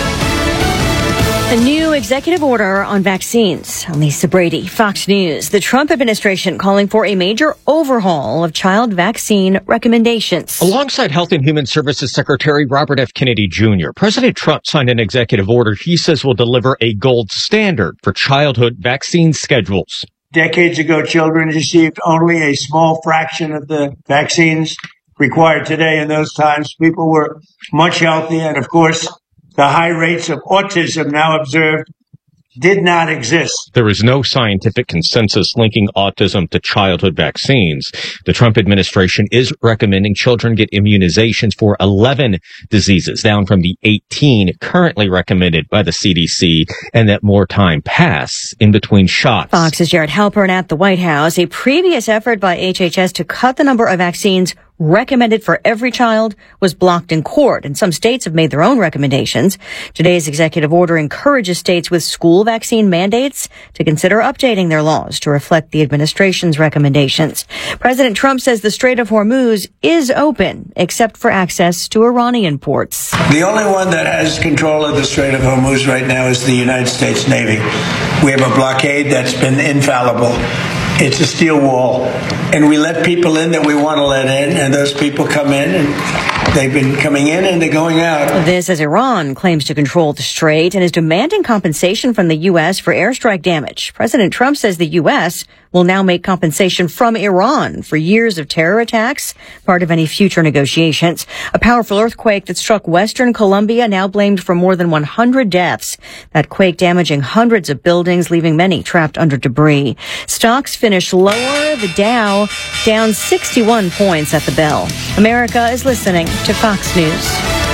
A new executive order on vaccines. I'm Lisa Brady, Fox News. The Trump administration calling for a major overhaul of child vaccine recommendations. Alongside Health and Human Services Secretary Robert F. Kennedy Junior, President Trump signed an executive order he says will deliver a gold standard for childhood vaccine schedules. Decades ago, children received only a small fraction of the vaccines required today. In those times, people were much healthier, and of course, the high rates of autism now observed did not exist. There is no scientific consensus linking autism to childhood vaccines. The Trump administration is recommending children get immunizations for eleven diseases, down from the eighteen currently recommended by the C D C, and that more time pass in between shots. Fox's Jared Halpern at the White House. A previous effort by H H S to cut the number of vaccines recommended for every child was blocked in court, and some states have made their own recommendations. Today's executive order encourages states with school vaccine mandates to consider updating their laws to reflect the administration's recommendations. President Trump says the Strait of Hormuz is open, except for access to Iranian ports. The only one that has control of the Strait of Hormuz right now is the United States Navy. We have a blockade that's been infallible. It's a steel wall, and we let people in that we want to let in, and those people come in, and they've been coming in and they're going out. This as Iran claims to control the strait and is demanding compensation from the U S for airstrike damage. President Trump says the U S will now make compensation from Iran for years of terror attacks part of any future negotiations. A powerful earthquake that struck western Colombia now blamed for more than one hundred deaths. That quake damaging hundreds of buildings, leaving many trapped under debris. Stocks finished lower. The Dow down sixty-one points at the bell. America is listening to Fox News.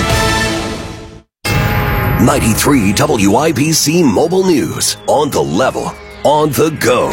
ninety-three W I B C Mobile News. On the level. On the go.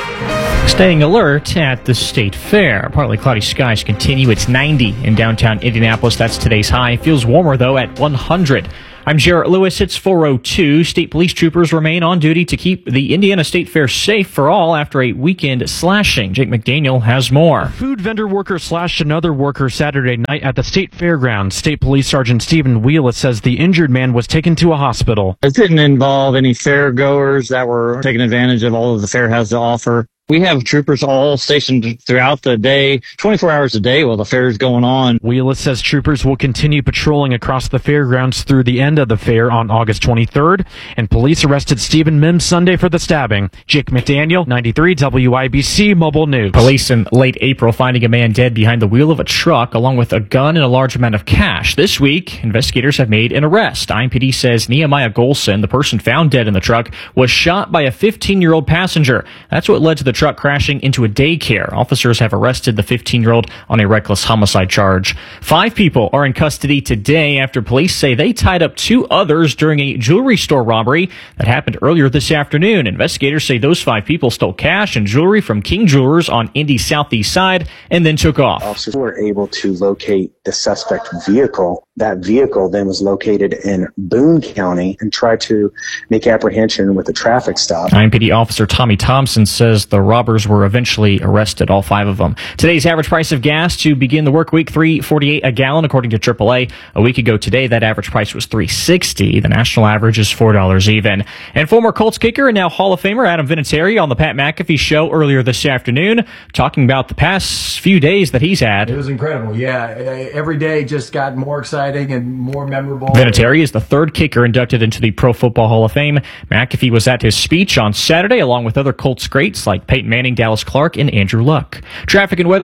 Staying alert at the State Fair. Partly cloudy skies continue. It's ninety in downtown Indianapolis. That's today's high. Feels warmer, though, at one hundred. I'm Jarrett Lewis. It's four oh two. State police troopers remain on duty to keep the Indiana State Fair safe for all after a weekend slashing. Jake McDaniel has more. A food vendor worker slashed another worker Saturday night at the State Fairgrounds. State Police Sergeant Stephen Wheelis says the injured man was taken to a hospital. It didn't involve any fair goers that were taking advantage of all of the fair has to offer. We have troopers all stationed throughout the day, twenty-four hours a day while the fair is going on. Wheelis says troopers will continue patrolling across the fairgrounds through the end of the fair on August twenty-third, and police arrested Stephen Mims Sunday for the stabbing. Jake McDaniel, ninety-three W I B C Mobile News. Police in late April finding a man dead behind the wheel of a truck along with a gun and a large amount of cash. This week, investigators have made an arrest. I M P D says Nehemiah Golson, the person found dead in the truck, was shot by a fifteen-year-old passenger. That's what led to the truck crashing into a daycare. Officers have arrested the fifteen-year-old on a reckless homicide charge. Five people are in custody today after police say they tied up two others during a jewelry store robbery that happened earlier this afternoon. Investigators say those five people stole cash and jewelry from King Jewelers on Indy's southeast side and then took off. Officers were able to locate the suspect vehicle. That vehicle then was located in Boone County and tried to make apprehension with a traffic stop. I M P D officer Tommy Thompson says the robbers were eventually arrested, all five of them. Today's average price of gas to begin the work week, three forty-eight a gallon, according to triple A. A week ago today, that average price was three sixty. The national average is four dollars even. And former Colts kicker and now Hall of Famer Adam Vinatieri on the Pat McAfee show earlier this afternoon, talking about the past few days that he's had. It was incredible, yeah. Every day just got more exciting and more memorable. Vinatieri is the third kicker inducted into the Pro Football Hall of Fame. McAfee was at his speech on Saturday along with other Colts greats like Peyton Manning, Dallas Clark, and Andrew Luck. Traffic and weather.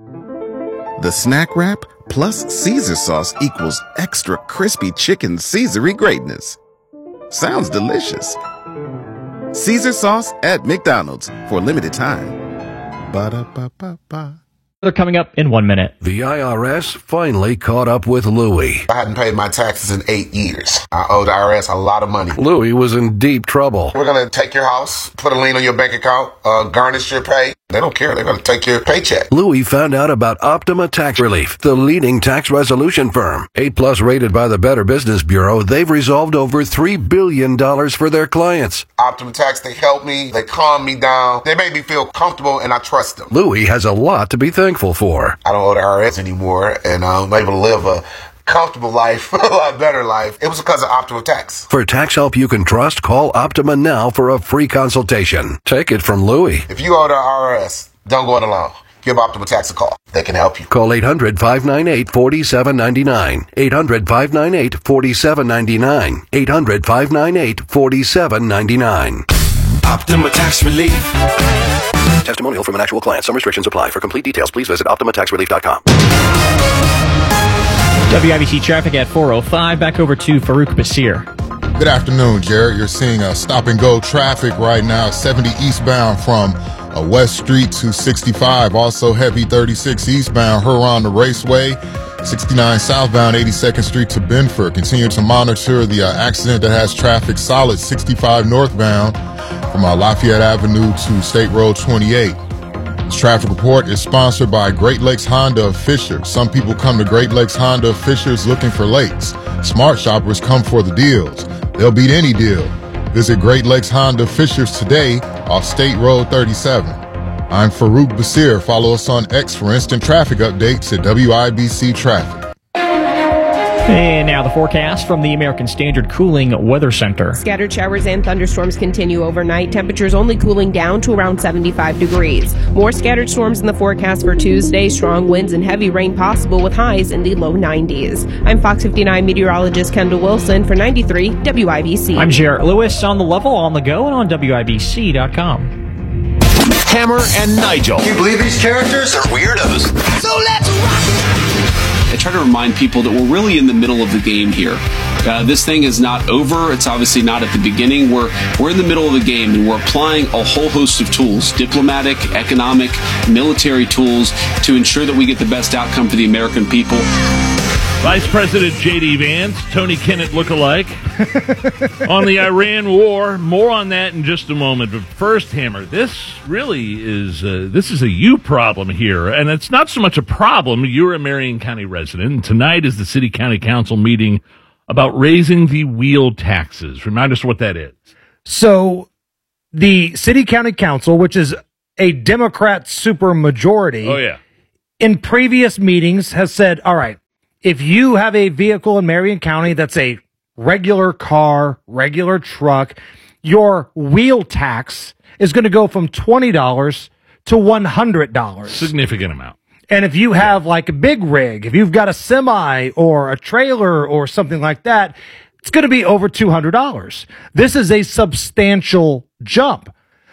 The snack wrap plus Caesar sauce equals extra crispy chicken Caesary greatness. Sounds delicious. Caesar sauce at McDonald's for a limited time. Ba-da-ba-ba-ba. They're coming up in one minute. The I R S finally caught up with Louie. I hadn't paid my taxes in eight years. I owed the I R S a lot of money. Louie was in deep trouble. We're going to take your house, put a lien on your bank account, uh, garnish your pay. They don't care. They're going to take your paycheck. Louie found out about Optima Tax Relief, the leading tax resolution firm. eight plus rated by the Better Business Bureau, they've resolved over three billion dollars for their clients. Optima Tax, they help me. They calm me down. They make me feel comfortable, and I trust them. Louie has a lot to be thankful for. I don't owe the I R S anymore, and I'm able to live a comfortable life, a lot better life. It was because of Optima Tax. For tax help you can trust, call Optima now for a free consultation. Take it from Louie. If you owe the I R S, don't go it alone. Give Optima Tax a call. They can help you. Call eight hundred, five nine eight, four seven nine nine. eight hundred, five nine eight, four seven nine nine. eight hundred, five nine eight, four seven nine nine. Optima Tax Relief. Testimonial from an actual client. Some restrictions apply. For complete details, please visit optima tax relief dot com. W I B C traffic at four oh five. Back over to Farouk Basir. Good afternoon, Jared. You're seeing a stop and go traffic right now, seventy eastbound from uh, West Street to sixty-five. Also heavy thirty-six eastbound, Huron to Raceway. sixty-nine southbound, eighty-second Street to Benford. Continue to monitor the uh, accident that has traffic solid sixty-five northbound from uh, Lafayette Avenue to State Road twenty-eight. This traffic report is sponsored by Great Lakes Honda of Fisher. Some people come to Great Lakes Honda of Fishers looking for lakes. Smart shoppers come for the deals. They'll beat any deal. Visit Great Lakes Honda Fishers today off State Road thirty-seven. I'm Farouk Basir. Follow us on X for instant traffic updates at W I B C Traffic. And now the forecast from the American Standard Cooling Weather Center. Scattered showers and thunderstorms continue overnight. Temperatures only cooling down to around seventy-five degrees. More scattered storms in the forecast for Tuesday. Strong winds and heavy rain possible with highs in the low nineties. I'm Fox fifty-nine meteorologist Kendall Wilson for ninety-three W I B C. I'm Jarrett Lewis on the level, on the go, and on W I B C dot com. Hammer, and Nigel. Can you believe these characters are weirdos? So let's rock! I try to remind people that we're really in the middle of the game here. Uh, this thing is not over. It's obviously not at the beginning. We're we're in the middle of the game, and we're applying a whole host of tools, diplomatic, economic, military tools, to ensure that we get the best outcome for the American people. Vice President J D. Vance, Tony Kennett lookalike, on the Iran war. More on that in just a moment. But first, Hammer, this really is uh, this is a you problem here, and it's not so much a problem. You're a Marion County resident, and tonight is the City County Council meeting about raising the wheel taxes. Remind us what that is. So, the City County Council, which is a Democrat supermajority, oh yeah, in previous meetings has said, all right, if you have a vehicle in Marion County that's a regular car, regular truck, your wheel tax is going to go from twenty dollars to one hundred dollars. Significant amount. And if you have like a big rig, if you've got a semi or a trailer or something like that, it's going to be over two hundred dollars. This is a substantial jump.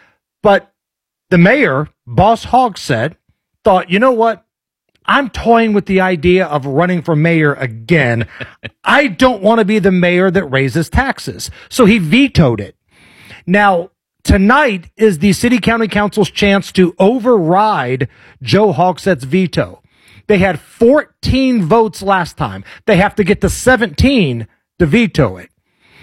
But the mayor, Boss Hogsett, thought, you know what? I'm toying with the idea of running for mayor again. I don't want to be the mayor that raises taxes. So he vetoed it. Now, tonight is the City County Council's chance to override Joe Hogsett's veto. They had fourteen votes last time. They have to get to seventeen to veto it.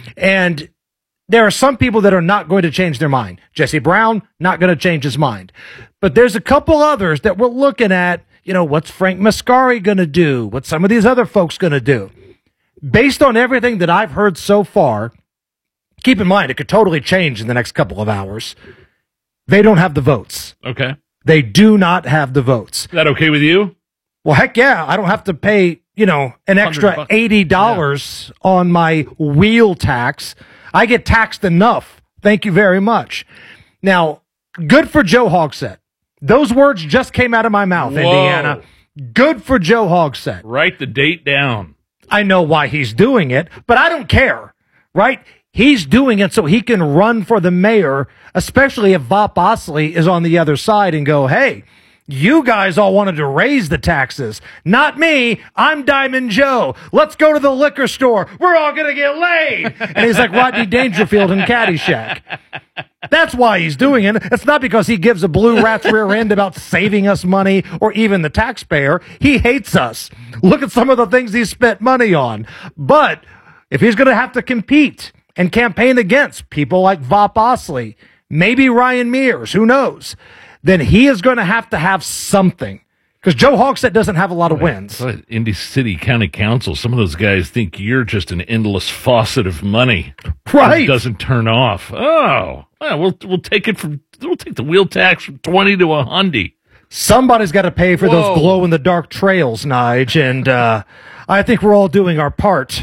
And there are some people that are not going to change their mind. Jesse Brown, not going to change his mind. But there's a couple others that we're looking at. You know, what's Frank Mascari going to do? What's some of these other folks going to do? Based on everything that I've heard so far, keep in mind, it could totally change in the next couple of hours. They don't have the votes. Okay. They do not have the votes. Is that okay with you? Well, heck yeah. I don't have to pay, you know, an extra eighty dollars yeah. on my wheel tax. I get taxed enough. Thank you very much. Now, good for Joe Hogsett. Those words just came out of my mouth, Whoa. Indiana. Good for Joe Hogsett. Write the date down. I know why he's doing it, but I don't care, right? He's doing it so he can run for the mayor, especially if Vop Ostley is on the other side and go, hey, you guys all wanted to raise the taxes. Not me. I'm Diamond Joe. Let's go to the liquor store. We're all going to get laid. And he's like Rodney Dangerfield in Caddyshack. That's why he's doing it. It's not because he gives a blue rat's rear end about saving us money or even the taxpayer. He hates us. Look at some of the things he spent money on. But if he's going to have to compete and campaign against people like Vop Ostley, maybe Ryan Mears, who knows, then he is going to have to have something. Because Joe Hogsett doesn't have a lot of wins. Indy City County Council, some of those guys think you're just an endless faucet of money. Right. It doesn't turn off. Oh, well, we'll we'll take it from we'll take the wheel tax from twenty to a hundy. Somebody's got to pay for Whoa. those glow in the dark trails, Nige, and uh, I think we're all doing our part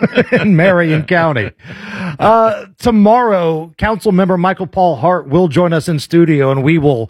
in Marion County. Uh, tomorrow, Council member Michael Paul Hart will join us in studio, and we will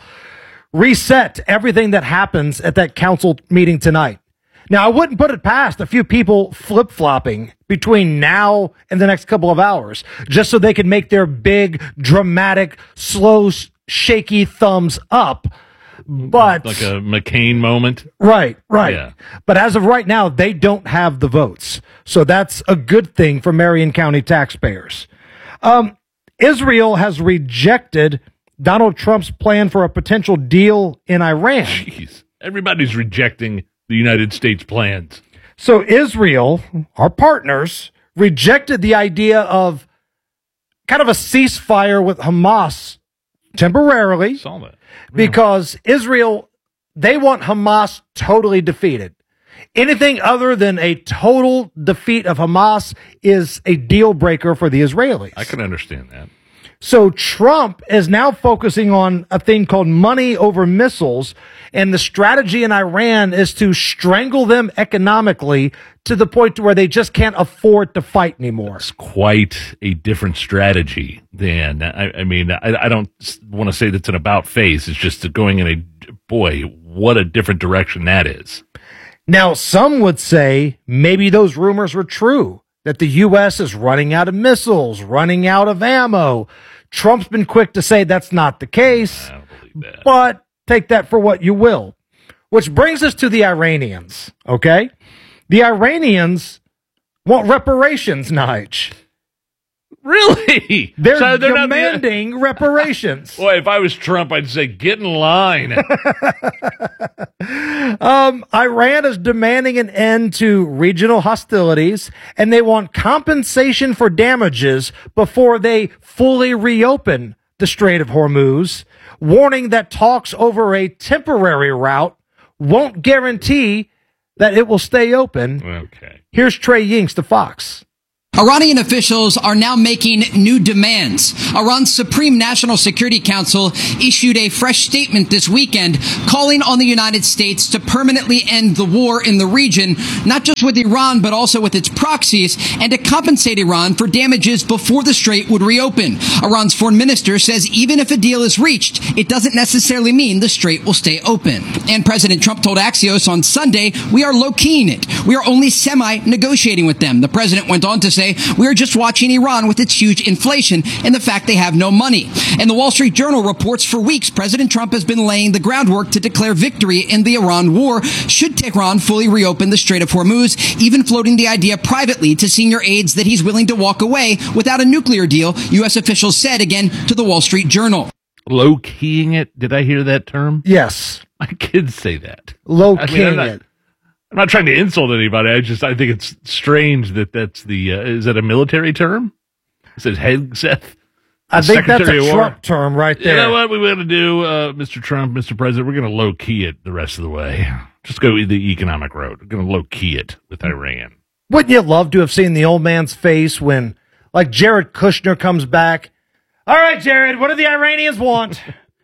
reset everything that happens at that council meeting tonight. Now, I wouldn't put it past a few people flip-flopping between now and the next couple of hours, just so they can make their big, dramatic, slow, shaky thumbs up. But like a McCain moment. Right, right. Yeah. But as of right now, they don't have the votes. So that's a good thing for Marion County taxpayers. Um, Israel has rejected Donald Trump's plan for a potential deal in Iran. Jeez. Everybody's rejecting the United States plans. So Israel, our partners, rejected the idea of kind of a ceasefire with Hamas temporarily. Saw that. Because Israel, they want Hamas totally defeated. Anything other than a total defeat of Hamas is a deal breaker for the Israelis. I can understand that. So Trump is now focusing on a thing called money over missiles, and the strategy in Iran is to strangle them economically to the point where they just can't afford to fight anymore. It's quite a different strategy than, I, I mean, I, I don't want to say that's an about face. It's just going in a, boy, what a different direction that is. Now, some would say maybe those rumors were true, that the U S is running out of missiles, running out of ammo. Trump's been quick to say that's not the case, but take that for what you will. Which brings us to the Iranians, okay? The Iranians want reparations, Nige. Really? They're, So they're not- demanding reparations. Boy, if I was Trump, I'd say, get in line. Um, Iran is demanding an end to regional hostilities, and they want compensation for damages before they fully reopen the Strait of Hormuz, warning that talks over a temporary route won't guarantee that it will stay open. Okay. Here's Trey Yingst to Fox. Iranian officials are now making new demands. Iran's Supreme National Security Council issued a fresh statement this weekend calling on the United States to permanently end the war in the region, not just with Iran, but also with its proxies, and to compensate Iran for damages before the strait would reopen. Iran's foreign minister says even if a deal is reached, it doesn't necessarily mean the strait will stay open. And President Trump told Axios on Sunday, we are low-keying it. We are only semi-negotiating with them. The president went on to say, we are just watching Iran with its huge inflation and the fact they have no money. And the Wall Street Journal reports for weeks President Trump has been laying the groundwork to declare victory in the Iran war should Tehran fully reopen the Strait of Hormuz, even floating the idea privately to senior aides that he's willing to walk away without a nuclear deal, U S officials said again to the Wall Street Journal. Low-keying it? Did I hear that term? Yes. My kids say that. Low-keying I mean, I'm not- it. I'm not trying to insult anybody. I just I think it's strange that that's the uh, is that a military term? Is it Hegseth? I The think that's Secretary a of War? Trump term right You there. know what we're going to do, uh, Mister Trump, Mister President? We're going to low key it the rest of the way. Just go the economic road. We're going to low key it with Iran. Wouldn't you love to have seen the old man's face when, like, Jared Kushner comes back? All right, Jared, what do the Iranians want?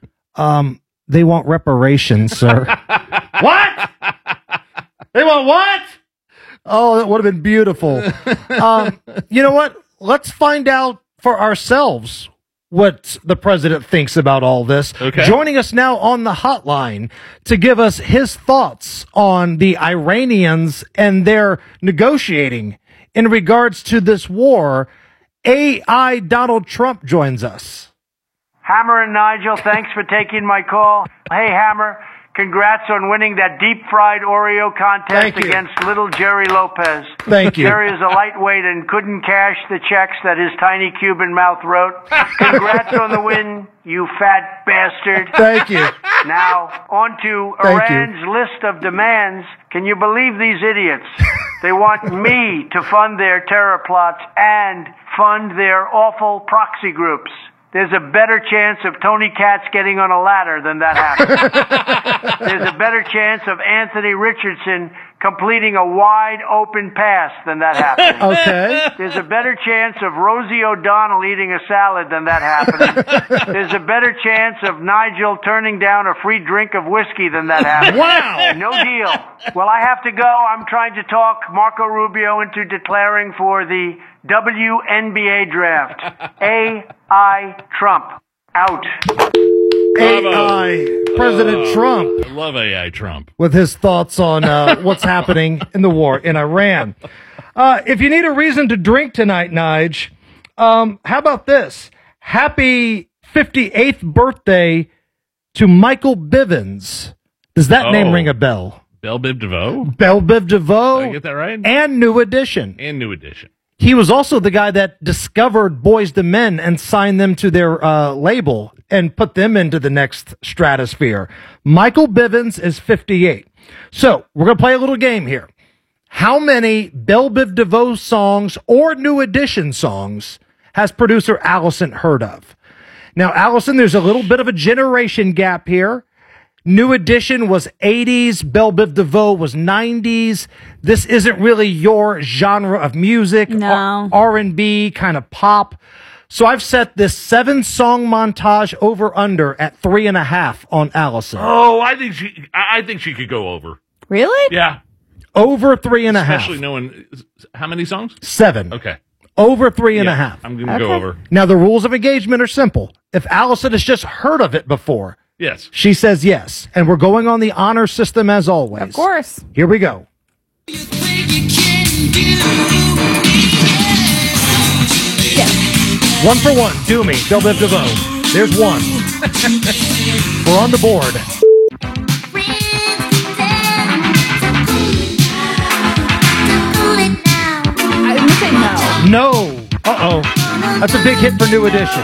um, they want reparations, sir. What? They want what? Oh, that would have been beautiful. um, you know what? Let's find out for ourselves what the president thinks about all this. Okay. Joining us now on the hotline to give us his thoughts on the Iranians and their negotiating in regards to this war, A I Donald Trump joins us. Hammer and Nigel, thanks for taking my call. Hey, Hammer, congrats on winning that deep-fried Oreo contest Thank you. against little Jerry Lopez. Thank you. Jerry is a lightweight and couldn't cash the checks that his tiny Cuban mouth wrote. Congrats on the win, you fat bastard. Thank you. Now, on to Thank you. Iran's list of demands. Can you believe these idiots? They want me to fund their terror plots and fund their awful proxy groups. There's a better chance of Tony Katz getting on a ladder than that happens. There's a better chance of Anthony Richardson completing a wide open pass than that happens. Okay. There's a better chance of Rosie O'Donnell eating a salad than that happening. There's a better chance of Nigel turning down a free drink of whiskey than that happening. Wow. No deal. Well, I have to go. I'm trying to talk Marco Rubio into declaring for the W N B A draft. A I Trump. Out. A I President Oh, Trump. I love A I Trump. With his thoughts on uh, what's happening in the war in Iran. Uh, if you need a reason to drink tonight, Nige, um, how about this? Happy fifty-eighth birthday to Michael Bivins. Does that Oh. name ring a bell? Belle Biv DeVoe? Belle Biv DeVoe. Did I get that right? And New Edition. And New Edition. He was also the guy that discovered Boyz two Men and signed them to their uh, label and put them into the next stratosphere. Michael Bivins is fifty-eight. So we're going to play a little game here. How many Belle Biv DeVoe songs or New Edition songs has producer Allison heard of? Now, Allison, there's a little bit of a generation gap here. New Edition was eighties. Belle Biv DeVoe was nineties. This isn't really your genre of music. No. R and B, kind of pop. So I've set this seven song montage over under at three and a half on Allison. Oh, I think she. I I think she could go over. Really? Yeah, Over three and a half. especially knowing how many songs. Seven. Okay, Over three and a Yeah, half. I'm gonna go over. Now, the rules of engagement are simple. If Allison has just heard of it before, Yes. she says yes. And we're going on the honor system as always. Of course. Here we go. One for one. Do me. Bill Biv DeVoe. There's one. We're on the board. I'm going to say no. No. Uh-oh. That's a big hit for New Edition.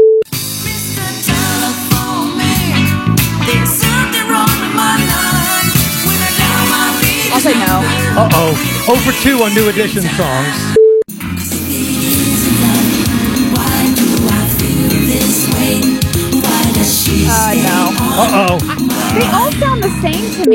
I'll say no. Uh-oh. oh for two on New Edition songs. Uh, no. Uh-oh. They all sound the same to me.